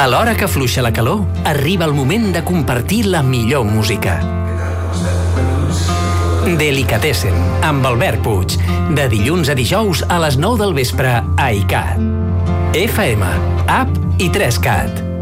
A l'hora que afluixa la calor, arriba el moment de compartir la millor música. Delicatessen, amb Albert Puig, de dilluns a dijous a les 9 del vespre a ICAT. FM, app i 3CAT.